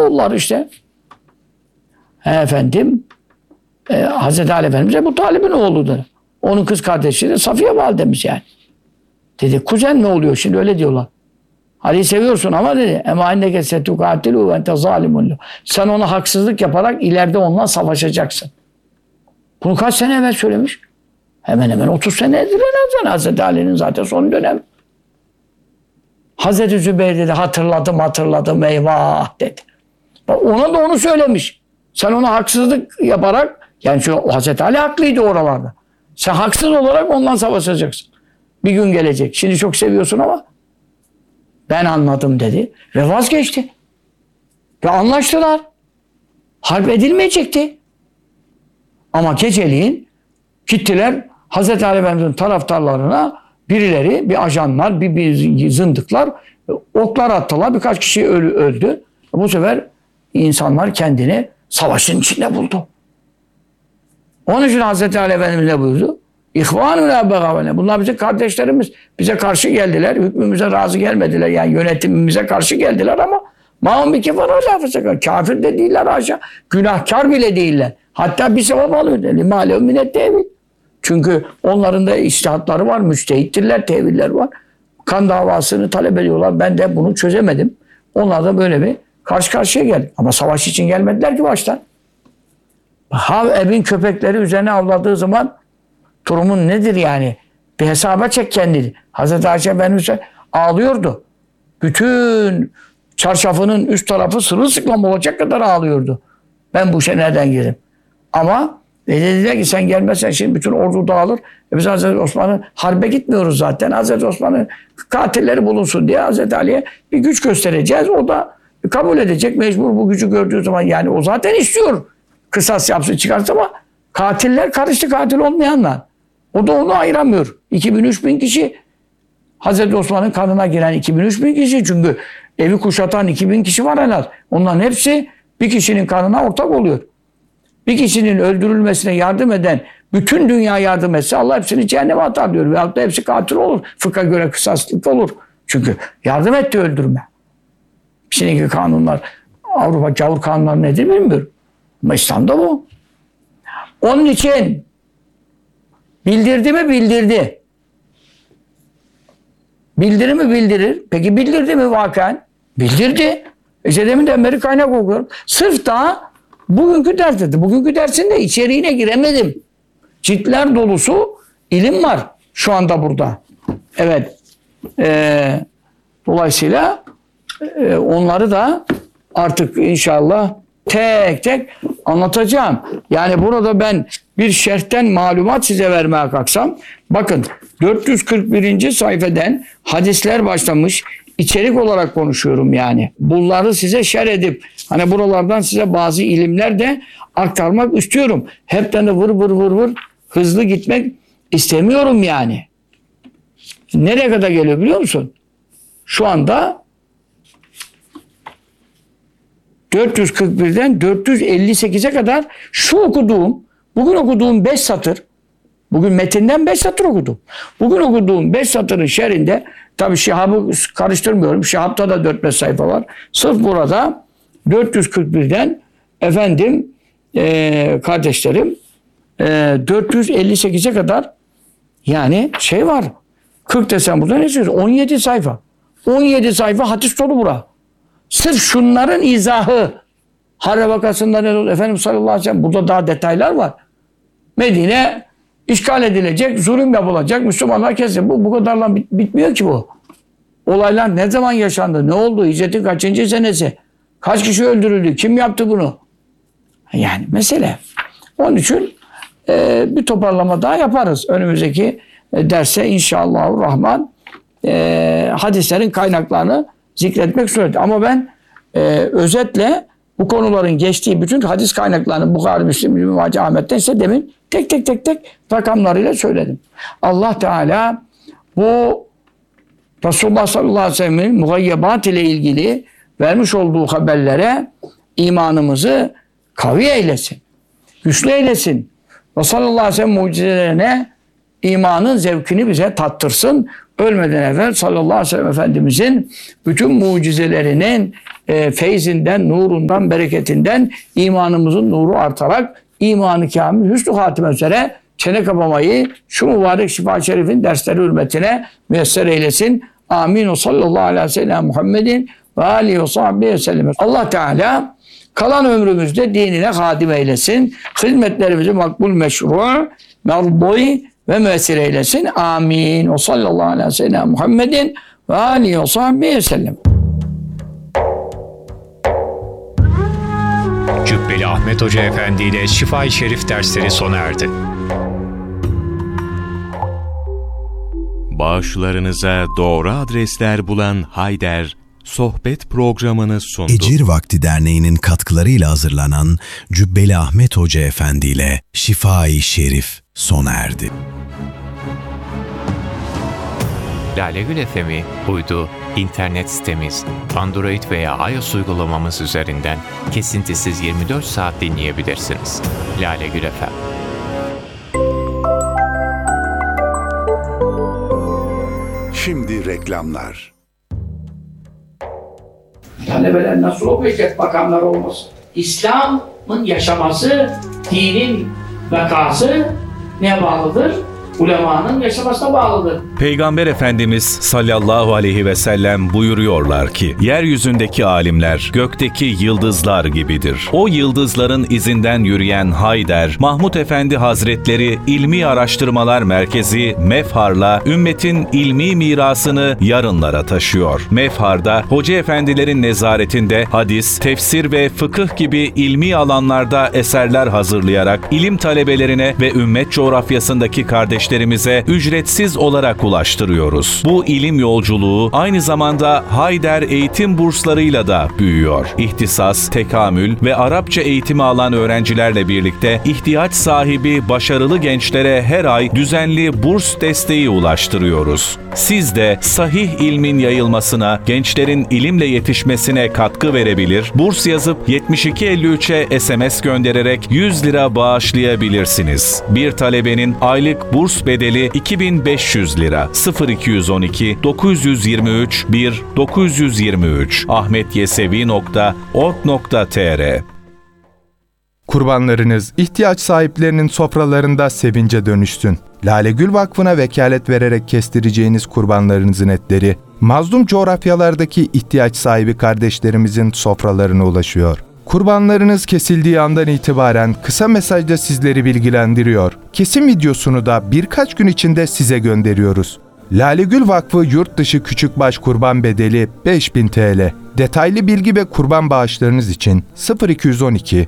oğulları işte. Efendim Hazreti Ali Efendimiz Ebu Talib'in oğludur. Onun kız kardeşi de Safiye validemiz yani. Dedi kuzen ne oluyor şimdi öyle diyorlar. Ali'yi seviyorsun ama dedi ema enneke setukatilu ve ente zalimun. Sen ona haksızlık yaparak ileride onunla savaşacaksın. Bunu kaç sene evvel söylemiş? Hemen hemen 30 senedir en az Hazreti Ali'nin zaten son dönemi. Hazreti Zübeyir dedi hatırladım eyvah dedi. Ona da onu söylemiş. Sen ona haksızlık yaparak yani şu Hazreti Ali haklıydı oralarda. Sen haksız olarak ondan savaşacaksın. Bir gün gelecek. Şimdi çok seviyorsun ama ben anladım dedi. Ve vazgeçti. Ve anlaştılar. Harp edilmeyecekti. Ama geceliğin gittiler Hazreti Ali Efendimiz'in taraftarlarına birileri, bir ajanlar, bir zındıklar oklar attılar. Birkaç kişi öldü. Bu sefer insanlar kendini savaşın içinde buldu. Onun için Hazreti Ali Efendimiz ne buyurdu? İhvanuna begavene. Bunlar bizim kardeşlerimiz. Bize karşı geldiler. Hükmümüze razı gelmediler. Yani yönetimimize karşı geldiler ama ma'hum bi kefarâ. Kafir de değiller haşa. Günahkar bile değiller. Hatta bir sevap alıyor. Limâlehum minet tevil. Çünkü onların da içtihatları var. Müçtehittirler, teviller var. Kan davasını talep ediyorlar. Ben de bunu çözemedim. Onlar da böyle bir karşı karşıya geldi. Ama savaş için gelmediler ki baştan. Evin köpekleri üzerine avladığı zaman durumun nedir yani? Bir hesaba çek kendini. Hazreti Ayşe Efendimiz ağlıyordu. Bütün çarşafının üst tarafı sırılsıklam olacak kadar ağlıyordu. Ben bu işe nereden girdim? Ama dediler ki sen gelmezsen şimdi bütün ordu dağılır. Biz Hazreti Osman'ın harbe gitmiyoruz zaten. Hazreti Osman'ın katilleri bulunsun diye Hazreti Ali'ye bir güç göstereceğiz. O da kabul edecek mecbur bu gücü gördüğü zaman. Yani o zaten istiyor. Kısas yapsın çıkarsa ama katiller karıştı katil olmayanlar. O da onu ayıramıyor. 2000-3000 kişi Hazreti Osman'ın kanına giren 2000-3000 kişi çünkü evi kuşatan 2000 kişi var en az. Onların hepsi bir kişinin kanına ortak oluyor. Bir kişinin öldürülmesine yardım eden bütün dünya yardım etse Allah hepsini cehenneme atar diyor. Veyahut da hepsi katil olur. Fıkha göre kısaslık olur. Çünkü yardım etti öldürme. Şimdiki kanunlar Avrupa gavur kanunları nedir bilmiyorum. Ama İslam'da bu. Onun için bildirdi mi bildirdi. Bildirir mi bildirir. Peki bildirdi mi vakaen? Bildirdi. İşte deminden beri kaynak okuyorum. Sırf da bugünkü ders dedi. Bugünkü dersin de içeriğine giremedim. Ciltler dolusu ilim var şu anda burada. Evet. Dolayısıyla onları da artık inşallah tek tek anlatacağım. Yani burada ben bir şerhten malumat size vermeye kalksam bakın 441. sayfadan hadisler başlamış. İçerik olarak konuşuyorum yani. Bunları size şerh edip hani buralardan size bazı ilimler de aktarmak istiyorum. Hepten de vır hızlı gitmek istemiyorum yani. Nereye kadar geliyor biliyor musun? Şu anda 441'den 458'e kadar şu okuduğum, bugün okuduğum 5 satır, bugün metinden 5 satır okudum. Bugün okuduğum 5 satırın şerhinde, tabi Şihab'ı karıştırmıyorum, Şihab'ta da 4-5 sayfa var. Sırf burada 441'den efendim kardeşlerim 458'e kadar yani şey var. 40 desem burada ne söylüyorsun? 17 sayfa. 17 sayfa hadis dolu bura. Sırf şunların izahı. Harre vakasında ne oldu? Efendimiz sallallahu aleyhi ve sellem burada daha detaylar var. Medine işgal edilecek, zulüm yapılacak, Müslümanlar kesilecek. Bu kadarla bitmiyor ki bu. Olaylar ne zaman yaşandı? Ne oldu? Hicretin kaçıncı senesi? Kaç kişi öldürüldü? Kim yaptı bunu? Yani mesele. Onun için bir toparlama daha yaparız. Önümüzdeki derse inşallahurrahman hadislerin kaynaklarını zikretmek sureti. Ama ben özetle bu konuların geçtiği bütün hadis kaynaklarını Bukhari, Müslim, İbn Mace, Ahmet'ten ise demin tek rakamlarıyla söyledim. Allah Teala bu Resulullah sallallahu aleyhi ve sellem'in mugayyebat ile ilgili vermiş olduğu haberlere imanımızı kavi eylesin. Güçlü eylesin. Ve sallallahu aleyhi ve sellem mucizelerine imanın zevkini bize tattırsın. ölmeden evvel sallallahu aleyhi ve sellem Efendimizin bütün mucizelerinin feyzinden, nurundan, bereketinden imanımızın nuru artarak imanı kamil, hüsnü hatime üzere çene kapamayı şu mübarek şifa-i şerifin dersleri hürmetine müyesser eylesin. Amin. O sallallahu aleyhi ve sellem Muhammedin ve aleyhi ve sahbihi ve sellem. Allah Teala kalan ömrümüzde dinine hadim eylesin. Hizmetlerimizi makbul, meşru, merduy ve müessir eylesin. Amin. O sallallahu aleyhi ve sellem Muhammedin ve aleyhi ve sahbihi ve sellem. Cübbeli Ahmet Hoca Efendi ile Şifa-i Şerif dersleri sona erdi. Bağışlarınıza doğru adresler bulan Hayder, sohbet programını sundu. İcir Vakti Derneği'nin katkılarıyla hazırlanan Cübbeli Ahmet Hoca Efendi ile Şifa-i Şerif sona erdi. Lale Gül FM'i uydu, internet sitemiz, Android veya iOS uygulamamız üzerinden kesintisiz 24 saat dinleyebilirsiniz. Lale Gül FM. Şimdi reklamlar. Talebeler nasıl okuyacak bakanlar olmasın? İslam'ın yaşaması, dinin vakası neye bağlıdır? Ulemanın yaşamasına bağlıdır. Peygamber Efendimiz sallallahu aleyhi ve sellem buyuruyorlar ki, yeryüzündeki alimler gökteki yıldızlar gibidir. O yıldızların izinden yürüyen Hayder, Mahmud Efendi Hazretleri İlmi Araştırmalar Merkezi Mefhar'la ümmetin ilmi mirasını yarınlara taşıyor. Mefhar'da hoca efendilerin nezaretinde hadis, tefsir ve fıkıh gibi ilmi alanlarda eserler hazırlayarak ilim talebelerine ve ümmet coğrafyasındaki kardeşlerimize ücretsiz olarak ulaştırıyoruz. Bu ilim yolculuğu aynı zamanda Hayder eğitim burslarıyla da büyüyor. İhtisas, tekamül ve Arapça eğitimi alan öğrencilerle birlikte ihtiyaç sahibi başarılı gençlere her ay düzenli burs desteği ulaştırıyoruz. Siz de sahih ilmin yayılmasına, gençlerin ilimle yetişmesine katkı verebilir, burs yazıp 7253'e SMS göndererek 100 lira bağışlayabilirsiniz. Bir talebenin aylık burs bedeli 2500 lira. 0212 923 1 923 ahmetyesevi.org.tr. Kurbanlarınız ihtiyaç sahiplerinin sofralarında sevince dönüşsün. Lale Gül Vakfı'na vekalet vererek kestireceğiniz kurbanlarınızın etleri, mazlum coğrafyalardaki ihtiyaç sahibi kardeşlerimizin sofralarına ulaşıyor. Kurbanlarınız kesildiği andan itibaren kısa mesajda sizleri bilgilendiriyor. Kesim videosunu da birkaç gün içinde size gönderiyoruz. Lale Gül Vakfı yurt dışı küçükbaş kurban bedeli 5000 TL. Detaylı bilgi ve kurban bağışlarınız için 0212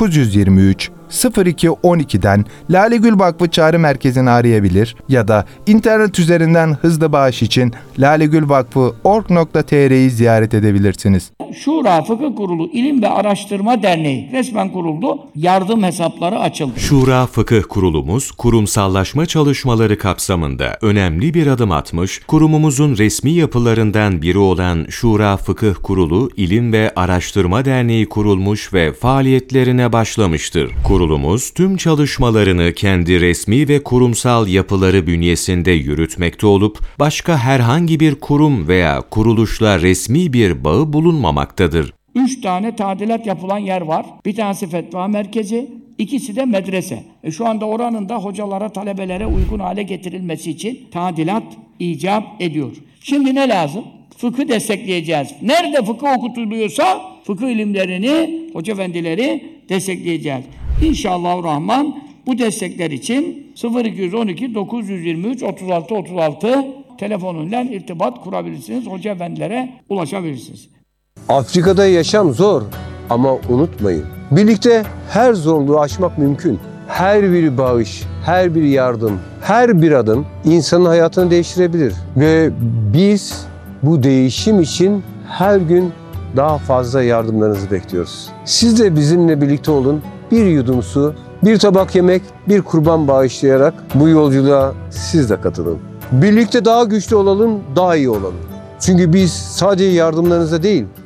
923 0212'den Lale Gül Vakfı Çağrı Merkezi'ni arayabilir ya da internet üzerinden hızlı bağış için lalegülvakfı.org.tr'yi ziyaret edebilirsiniz. Şura Fıkıh Kurulu İlim ve Araştırma Derneği resmen kuruldu. Yardım hesapları açıldı. Şura Fıkıh Kurulumuz, kurumsallaşma çalışmaları kapsamında önemli bir adım atmış, kurumumuzun resmi yapılarından biri olan Şura Fıkıh Kurulu İlim ve Araştırma Derneği kurulmuş ve faaliyetlerine başlamıştır. Kurulumuz tüm çalışmalarını kendi resmi ve kurumsal yapıları bünyesinde yürütmekte olup, başka herhangi bir kurum veya kuruluşla resmi bir bağı bulunmamaktadır. 3 tane tadilat yapılan yer var. Bir tanesi fetva merkezi, ikisi de medrese. Şu anda oranın da hocalara, talebelere uygun hale getirilmesi için tadilat icap ediyor. Şimdi ne lazım? Fıkıh destekleyeceğiz. Nerede fıkıh okutuluyorsa fıkıh ilimlerini, hoca efendileri destekleyeceğiz. İnşallahurrahman bu destekler için 0212 923 36 36 telefonuyla irtibat kurabilirsiniz. Hoca efendilere ulaşabilirsiniz. Afrika'da yaşam zor ama unutmayın. Birlikte her zorluğu aşmak mümkün. Her bir bağış, her bir yardım, her bir adım insanın hayatını değiştirebilir. Ve biz bu değişim için her gün daha fazla yardımlarınızı bekliyoruz. Siz de bizimle birlikte olun. Bir yudum su, bir tabak yemek, bir kurban bağışlayarak bu yolculuğa siz de katılın. Birlikte daha güçlü olalım, daha iyi olalım. Çünkü biz sadece yardımlarınızla değil,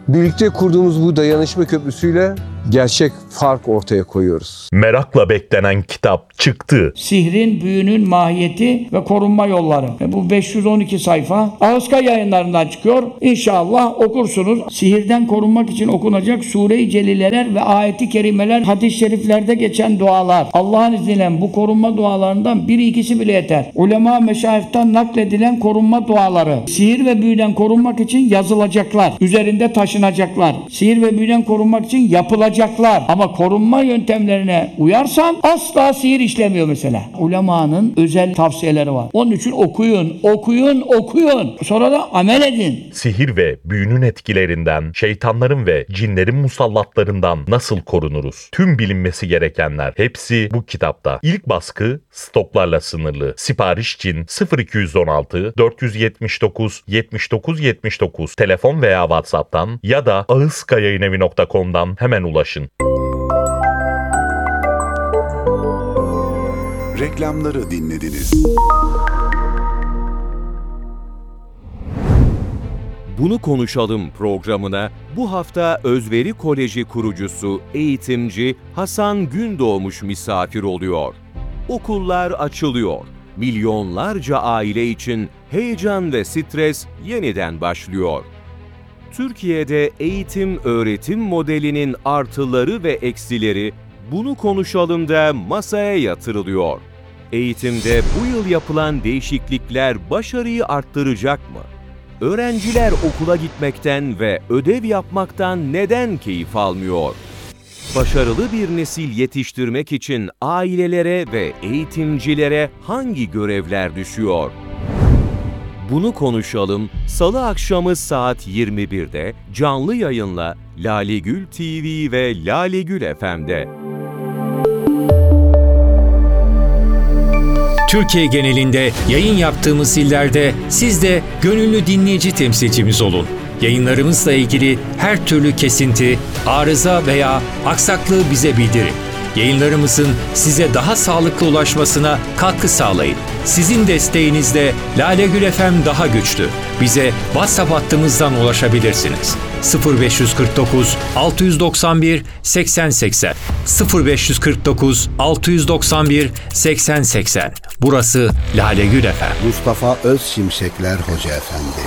Birlikte kurduğumuz bu dayanışma köprüsüyle gerçek fark ortaya koyuyoruz. Merakla beklenen kitap çıktı. Sihrin, büyünün mahiyeti ve korunma yolları. Bu 512 sayfa. Ağızka yayınlarından çıkıyor. İnşallah okursunuz. Sihirden korunmak için okunacak Sure-i Celileler ve ayeti kerimeler, hadis-i şeriflerde geçen dualar. Allah'ın izniyle bu korunma dualarından biri ikisi bile yeter. Ulema meşayihten nakledilen korunma duaları. Sihir ve büyüden korunmak için yazılacaklar. Üzerinde taşınacaklar. Sihir ve büyüden korunmak için yapılacaklar. Ama korunma yöntemlerine uyarsan asla sihir işlemiyor mesela. Ulemanın özel tavsiyeleri var. Onun için okuyun, okuyun, okuyun. Sonra da amel edin. Sihir ve büyünün etkilerinden, şeytanların ve cinlerin musallatlarından nasıl korunuruz? Tüm bilinmesi gerekenler hepsi bu kitapta. İlk baskı stoklarla sınırlı. Sipariş için 0216 479 79 79 telefon veya WhatsApp'tan ya da ağızkayayınevi.com'dan hemen ulaşın. Reklamları dinlediniz. Bunu Konuşalım programına bu hafta Özveri Koleji kurucusu, eğitimci Hasan Gündoğmuş misafir oluyor. Okullar açılıyor. Milyonlarca aile için heyecan ve stres yeniden başlıyor. Türkiye'de eğitim-öğretim modelinin artıları ve eksileri Bunu Konuşalım'da masaya yatırılıyor. Eğitimde bu yıl yapılan değişiklikler başarıyı arttıracak mı? Öğrenciler okula gitmekten ve ödev yapmaktan neden keyif almıyor? Başarılı bir nesil yetiştirmek için ailelere ve eğitimcilere hangi görevler düşüyor? Bunu Konuşalım, Salı akşamı saat 21'de canlı yayınla Lale Gül TV ve Lale Gül FM'de. Türkiye genelinde yayın yaptığımız illerde siz de gönüllü dinleyici temsilcimiz olun. Yayınlarımızla ilgili her türlü kesinti, arıza veya aksaklığı bize bildirin. Yayınlarımızın size daha sağlıklı ulaşmasına katkı sağlayın. Sizin desteğinizle Lale Gül FM daha güçlü. Bize WhatsApp hattımızdan ulaşabilirsiniz. 0549 691 80 80 0549 691 80 80. Burası Lale Gül FM. Mustafa Özşimşekler Hoca Efendi.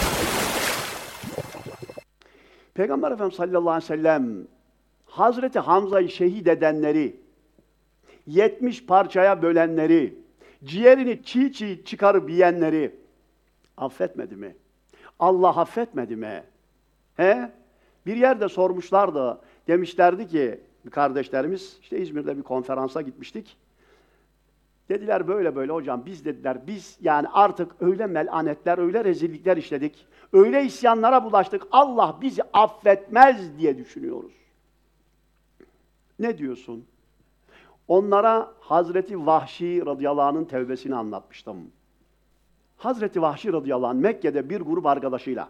Peygamber Efendimiz sallallahu aleyhi ve sellem Hazreti Hamza'yı şehit edenleri, 70 parçaya bölenleri, ciğerini çiğ çiğ çıkarıp yiyenleri affetmedi mi? Allah affetmedi mi? He? Bir yerde sormuşlardı, demişlerdi ki kardeşlerimiz, işte İzmir'de bir konferansa gitmiştik. Dediler böyle böyle hocam, biz yani artık öyle melanetler, öyle rezillikler işledik, öyle isyanlara bulaştık, Allah bizi affetmez diye düşünüyoruz. Ne diyorsun? Onlara Hazreti Vahşi radıyallahu anh'ın tevbesini anlatmıştım. Hazreti Vahşi radıyallahu anh Mekke'de bir grup arkadaşıyla.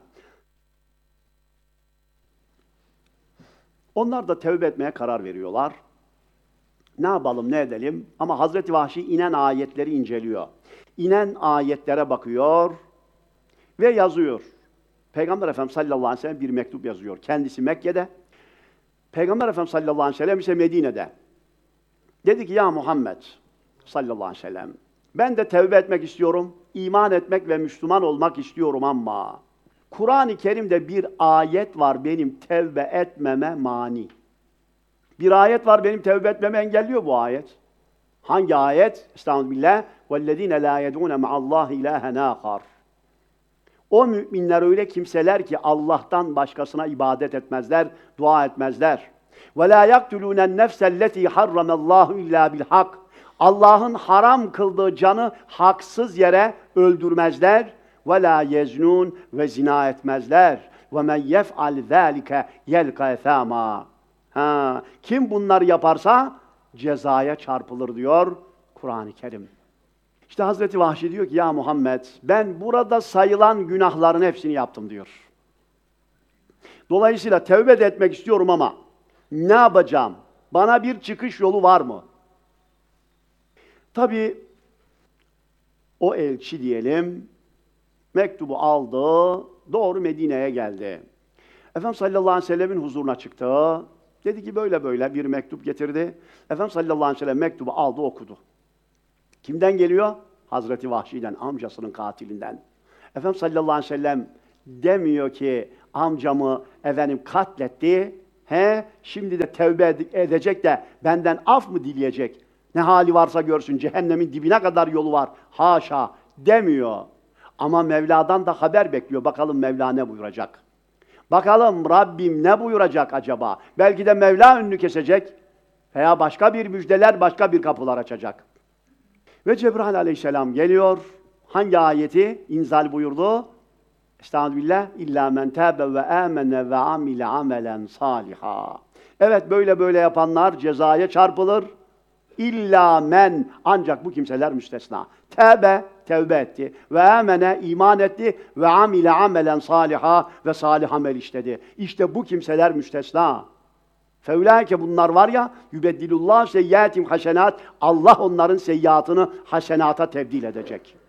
Onlar da tevbe etmeye karar veriyorlar. Ne yapalım, ne edelim? Ama Hazreti Vahşi inen ayetleri inceliyor. İnen ayetlere bakıyor ve yazıyor. Peygamber Efendimiz sallallahu aleyhi ve sellem bir mektup yazıyor. Kendisi Mekke'de. Peygamber Efendimiz sallallahu aleyhi ve sellem ise Medine'de. Dedi ki ya Muhammed sallallahu aleyhi ve sellem, ben de tevbe etmek istiyorum, iman etmek ve Müslüman olmak istiyorum ama Kur'an-ı Kerim'de bir ayet var benim tevbe etmeme mani. Bir ayet var benim tevbe etmemi engelliyor bu ayet. Hangi ayet? Estağfirullah. وَالَّذ۪ينَ لَا يَدْعُونَ مَعَ اللّٰهِ اِلٰهًا آخَرٍ. O müminler öyle kimseler ki Allah'tan başkasına ibadet etmezler, dua etmezler. وَلَا يَقْتُلُونَ النَّفْسَ الَّتِي حَرَّمَ اللّٰهُ اِلَّا بِالْحَقِّ. Allah'ın haram kıldığı canı haksız yere öldürmezler. وَلَا يَزْنُونَ ve zina etmezler. وَمَنْ يَفْعَلْ ذَٰلِكَ يَلْقَ اَثَامًا. Kim bunları yaparsa cezaya çarpılır diyor Kur'an-ı Kerim. İşte Hazreti Vahşi diyor ki ya Muhammed, ben burada sayılan günahların hepsini yaptım diyor. Dolayısıyla tevbe de etmek istiyorum ama ne yapacağım? Bana bir çıkış yolu var mı? Tabii o elçi diyelim mektubu aldı, doğru Medine'ye geldi. Efendimiz sallallahu aleyhi ve sellemin huzuruna çıktı. Dedi ki böyle böyle bir mektup getirdi. Efendimiz sallallahu aleyhi ve sellem mektubu aldı okudu. Kimden geliyor? Hazreti Vahşi'den, amcasının katilinden. Efendimiz sallallahu aleyhi ve sellem demiyor ki amcamı efendim katletti. Şimdi de tevbe edecek de benden af mı dileyecek? Ne hali varsa görsün, cehennemin dibine kadar yolu var. Haşa demiyor. Ama Mevla'dan da haber bekliyor. Bakalım Mevla ne buyuracak? Bakalım Rabbim ne buyuracak acaba? Belki de Mevla önünü kesecek veya başka bir müjdeler, başka bir kapılar açacak. Ve Cebrail aleyhisselam geliyor. Hangi ayeti inzal buyurdu? Estağfirullah. İlla men tâbe ve âmene ve amile amelen saliha. Evet, böyle böyle yapanlar cezaya çarpılır. İlla men, ancak bu kimseler müstesna. Tevbe etti. Ve amene, iman etti. Ve amile amelen saliha, ve salih amel işledi. İşte bu kimseler müstesna. Feulâke, bunlar var ya, yübeddilullah seyyiatim hasenat, Allah onların seyyiatını hasenata tebdil edecek.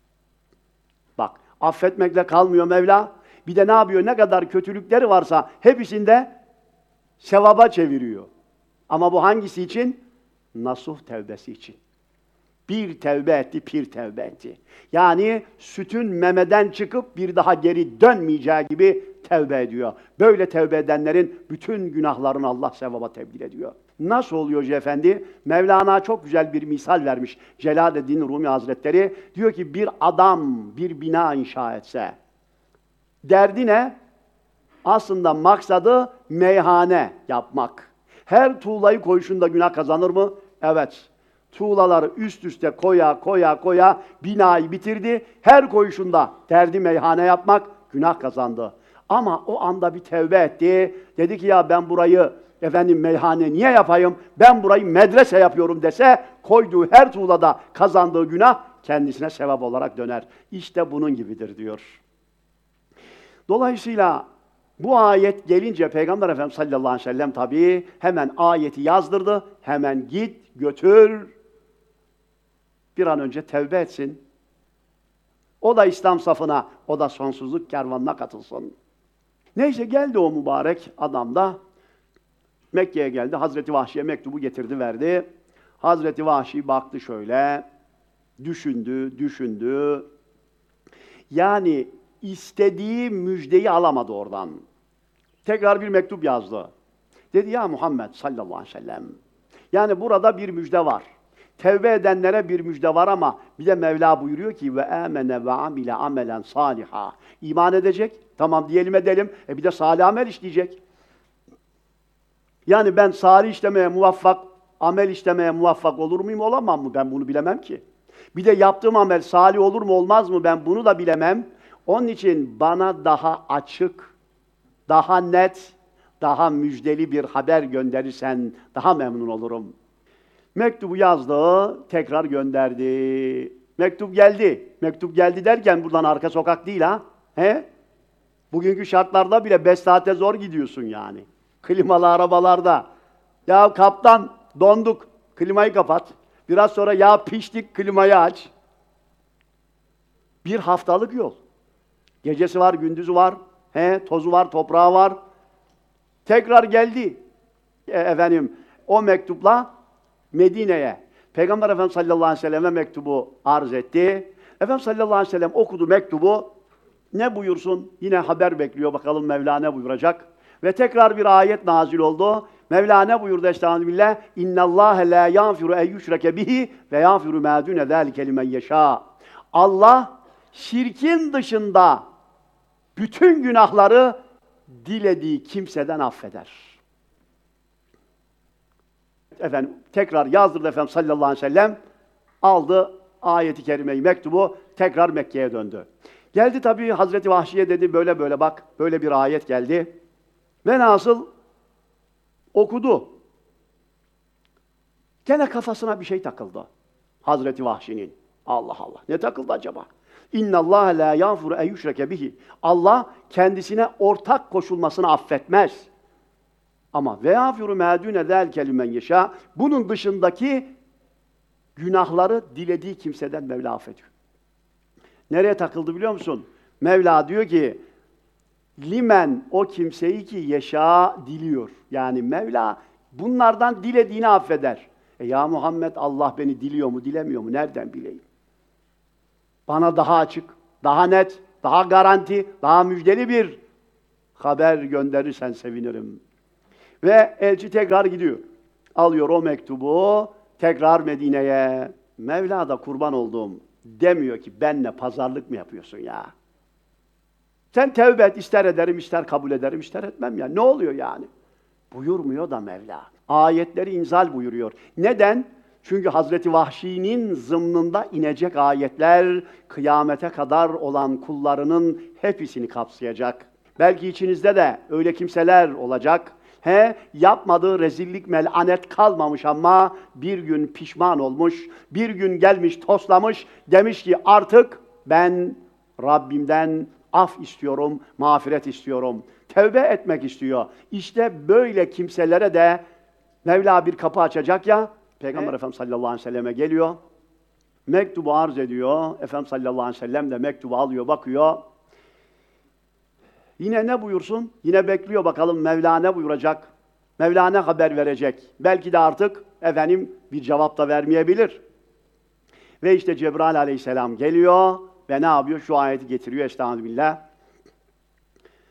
Bak, affetmekle kalmıyor Mevla. Bir de ne yapıyor? Ne kadar kötülükleri varsa hepsinde sevaba çeviriyor. Ama bu hangisi için? Nasuh tevbesi için. Bir tevbe etti, pir tevbe etti. Yani sütün memeden çıkıp bir daha geri dönmeyeceği gibi tevbe ediyor. Böyle tevbe edenlerin bütün günahlarını Allah sevaba tebdil ediyor. Nasıl oluyor Hoca Efendi? Mevlana çok güzel bir misal vermiş. Celaleddin Rumi Hazretleri diyor ki bir adam bir bina inşa etse, derdi ne? Aslında maksadı meyhane yapmak. Her tuğlayı koyuşunda günah kazanır mı? Evet. Tuğlaları üst üste koya binayı bitirdi. Her koyuşunda derdi meyhane yapmak, günah kazandı. Ama o anda bir tevbe etti. Dedi ki ya ben burayı meyhane niye yapayım? Ben burayı medrese yapıyorum dese, koyduğu her tuğlada kazandığı günah kendisine sevap olarak döner. İşte bunun gibidir diyor. Dolayısıyla bu ayet gelince Peygamber Efendimiz sallallahu aleyhi ve sellem tabii hemen ayeti yazdırdı. Hemen git, götür, bir an önce tevbe etsin. O da İslam safına, o da sonsuzluk kervanına katılsın. Neyse geldi o mübarek adam da Mekke'ye geldi. Hazreti Vahşi'ye mektubu getirdi, verdi. Hazreti Vahşi baktı şöyle, düşündü. Yani istediği müjdeyi alamadı oradan. Tekrar bir mektup yazdı. Dedi ya Muhammed sallallahu aleyhi ve sellem, yani burada bir müjde var. Tevbe edenlere bir müjde var ama bir de Mevla buyuruyor ki ve amene ve amile amelen saliha. İman edecek. Tamam diyelim edelim. Bir de salih amel işleyecek. Yani ben salih işlemeye muvaffak, amel işlemeye muvaffak olur muyum, olamam mı? Ben bunu bilemem ki. Bir de yaptığım amel salih olur mu, olmaz mı? Ben bunu da bilemem. Onun için bana daha açık, daha net, daha müjdeli bir haber gönderirsen daha memnun olurum. Mektubu yazdı, tekrar gönderdi. Mektup geldi. Mektup geldi derken buradan arka sokak değil ha. Bugünkü şartlarda bile 5 saate zor gidiyorsun yani. Klimalı arabalarda. Ya kaptan donduk, klimayı kapat. Biraz sonra ya piştik, klimayı aç. Bir haftalık yol. Gecesi var, gündüzü var. Tozu var, toprağı var. Tekrar geldi. O mektupla Medine'ye. Peygamber Efendimiz sallallahu aleyhi ve selleme mektubu arz etti. Efendimiz sallallahu aleyhi ve sellem okudu mektubu. Ne buyursun? Yine haber bekliyor. Bakalım Mevla ne buyuracak? Ve tekrar bir ayet nazil oldu. Mevla ne buyurdu? Estağfirullah. İnnallâhe lâ yâfiru en yüşreke bihi ve yâfiru mâ dûne zâlike limen yeşâ. Allah şirkin dışında bütün günahları dilediği kimseden affeder. Tekrar yazdırdı Efendimiz sallallahu aleyhi ve sellem, aldı ayeti kerimeyi, mektubu, tekrar Mekke'ye döndü. Geldi tabii Hazreti Vahşi'ye dedi, böyle böyle bak, böyle bir ayet geldi. Ve nasıl okudu. Gene kafasına bir şey takıldı Hazreti Vahşi'nin. Allah Allah, ne takıldı acaba? İnnallâhe lâ yâfuru en yüşreke bihi. Allah kendisine ortak koşulmasını affetmez. Ama ve yâfiru mâ dûne zâlike limen yeşâ. Bunun dışındaki günahları dilediği kimseden Mevla affediyor. Nereye takıldı biliyor musun? Mevla diyor ki limen o kimseyi ki yeşâ diliyor. Yani Mevla bunlardan dilediğini affeder. Ya Muhammed Allah beni diliyor mu dilemiyor mu nereden bileyim? Bana daha açık, daha net, daha garanti, daha müjdeli bir haber gönderirsen sevinirim. Ve elçi tekrar gidiyor. Alıyor o mektubu tekrar Medine'ye. Mevla da kurban olduğum demiyor ki benle pazarlık mı yapıyorsun ya? Sen tevbe et, ister ederim, ister kabul ederim, ister etmem ya. Ne oluyor yani? Buyurmuyor da Mevla. Ayetleri inzal buyuruyor. Neden? Çünkü Hazreti Vahşi'nin zımnında inecek ayetler kıyamete kadar olan kullarının hepsini kapsayacak. Belki içinizde de öyle kimseler olacak. Yapmadığı rezillik, melanet kalmamış ama bir gün pişman olmuş, bir gün gelmiş toslamış, demiş ki artık ben Rabbimden af istiyorum, mağfiret istiyorum, tevbe etmek istiyor. İşte böyle kimselere de Mevla bir kapı açacak ya, Peygamber Efendimiz sallallahu aleyhi ve selleme geliyor, mektubu arz ediyor, Efendimiz sallallahu aleyhi ve sellem de mektubu alıyor, bakıyor. Yine ne buyursun? Yine bekliyor bakalım Mevla ne buyuracak? Mevla ne haber verecek? Belki de artık efendim bir cevap da vermeyebilir. Ve işte Cebrail aleyhisselam geliyor ve ne yapıyor? Şu ayeti getiriyor. Estağfirullah.